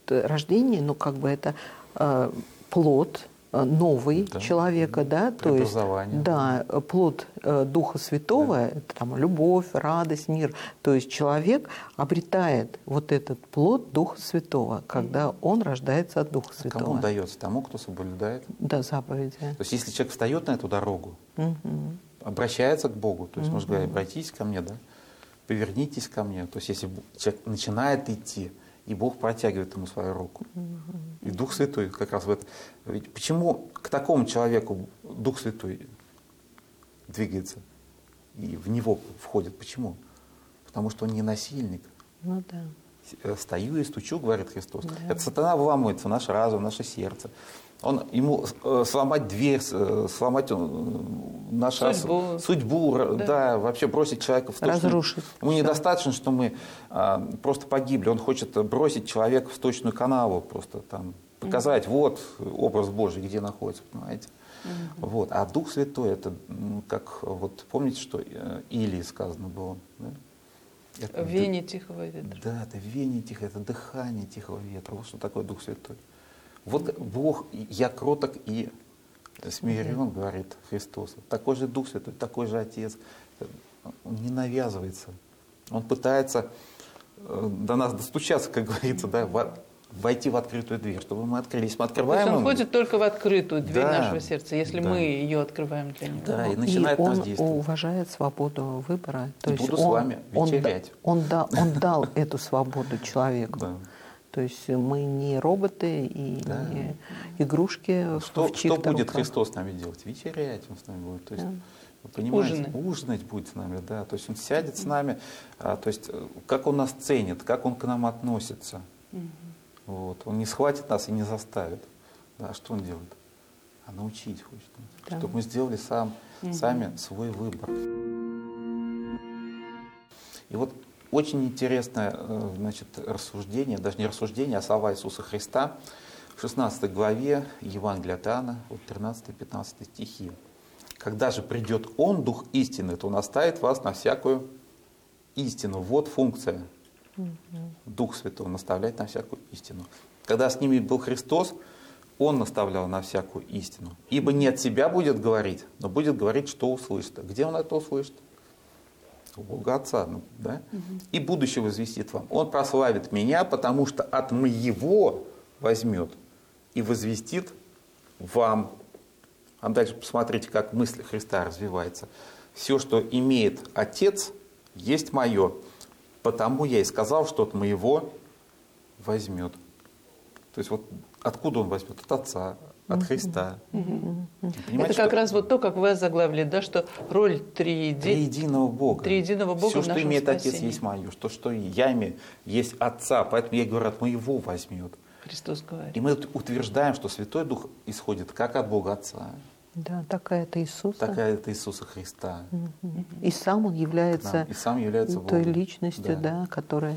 рождение, ну, как бы это плод новый человека, да, то есть, да, плод Духа Святого, это там любовь, радость, мир, то есть человек обретает вот этот плод Духа Святого, когда он рождается от Духа Святого. Кому он дается? Тому, кто соблюдает? Да, заповеди. То есть если человек встает на эту дорогу, обращается к Богу, то есть, можно говорить, обратитесь ко мне, да, повернитесь ко мне, то есть если человек начинает идти, и Бог протягивает ему свою руку. И Дух Святой как раз в это. Ведь почему к такому человеку Дух Святой двигается и в него входит? Почему? Потому что он не насильник. Ну да. Стою и стучу, говорит Христос. Да. Это сатана вламывается в наш разум, в наше сердце. Ему сломать дверь, сломать нашу судьбу, да, вообще бросить человека в точную... Разрушить. Ему недостаточно, что мы просто погибли. Он хочет бросить человека в сточную канаву, просто там показать, вот образ Божий, где находится, понимаете. Вот. А Дух Святой, это как, вот помните, что Илии сказано было? Да? Это, веяние тихого ветра. Да, это веяние тихого, это дыхание тихого ветра. Вот что такое Дух Святой. Вот Бог, я кроток и смирен, говорит Христос. Такой же Дух Святой, такой же Отец. Он не навязывается. Он пытается до нас достучаться, как говорится, да, войти в открытую дверь, чтобы мы открылись. Мы открываем. То есть он ходит только в открытую дверь нашего сердца, если да. мы ее открываем для него. Да, и начинает нас действовать. Он уважает свободу выбора. То есть буду с вами вечерять. Он дал эту свободу человеку. Да. То есть мы не роботы и не игрушки что в чьих-то будет руках. Христос с нами делать? Вечерять Он с нами будет. То есть, вы понимаете, ужинать будет с нами, да. То есть Он сядет с нами, то есть как Он нас ценит, как Он к нам относится. Вот. Он не схватит нас и не заставит. Да. Что Он делает? А научить хочет. Да. Чтобы мы сделали сами свой выбор. И вот очень интересное, значит, рассуждение, даже не рассуждение, а слова Иисуса Христа в 16 главе Евангелия от Иоанна, 13-15 стихи. «Когда же придет Он, Дух истины, то Он наставит вас на всякую истину». Вот функция Дух Святой, наставлять на всякую истину. Когда с ними был Христос, Он наставлял на всякую истину. «Ибо не от себя будет говорить, но будет говорить, что услышит». Где Он это услышит? У Бога Отца, да? «И будущего возвестит вам. Он прославит Меня, потому что от Моего возьмет и возвестит вам». А дальше посмотрите, как мысль Христа развивается. «Все, что имеет Отец, есть Мое, потому Я и сказал, что от Моего возьмет». То есть вот откуда Он возьмет? От Отца, от Христа. Это как раз вот то, как вы озаглавили, да, что роль триединого Бога. Все, что имеет Отец, есть Мое. Что я имею, есть Отца. Поэтому я говорю, от Моего возьмет. Христос говорит. И мы утверждаем, что Святой Дух исходит как от Бога Отца. Да, такая это Иисуса. Такая это Иисуса Христа. И сам Он является, той личностью, да, которая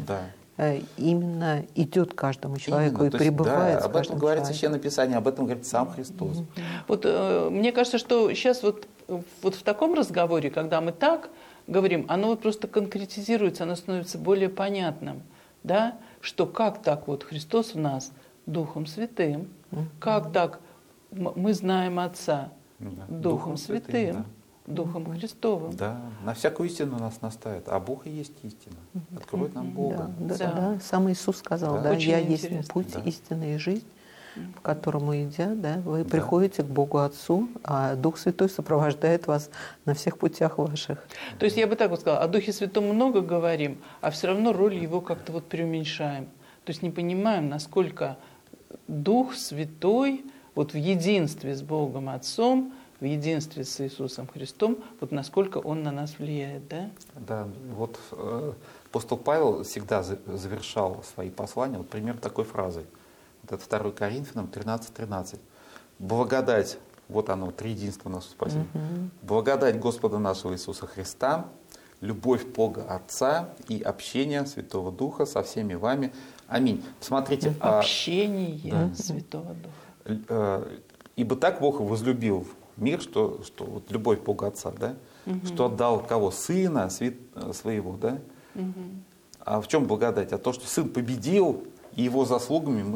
именно идет каждому человеку и пребывает. Об этом говорит Священное Писание, об этом говорит сам Христос. Вот мне кажется, что сейчас вот в таком разговоре, когда мы так говорим, оно вот просто конкретизируется, оно становится более понятным, да, что как так вот Христос у нас Духом Святым, как так мы знаем Отца Духом Святым, Духом Христовым. Да, на всякую истину нас наставит, а Бог и есть истина. Откроет нам Бога. Да. Сам Иисус сказал, да, «Я есть путь, истина и жизнь, по которому идя, да, вы приходите к Богу Отцу, а Дух Святой сопровождает вас на всех путях ваших». То есть я бы так вот сказала, о Духе Святом много говорим, а все равно роль Его как-то вот преуменьшаем. То есть не понимаем, насколько Дух Святой вот в единстве с Богом Отцом, в единстве с Иисусом Христом, вот насколько Он на нас влияет, да? Да, вот апостол Павел всегда завершал свои послания, вот пример такой фразой. Вот это 2 Коринфянам 13:13. «Благодать», вот оно, триединство нашего спасения, «благодать Господа нашего Иисуса Христа, любовь Бога Отца и общение Святого Духа со всеми вами. Аминь». Посмотрите. Общение Святого Духа. «Ибо так Бог возлюбил мир, что вот любовь Бога Отца, да, что отдал кого? Сына своего, да? А в чем благодать? А то, что Сын победил, и Его заслугами мы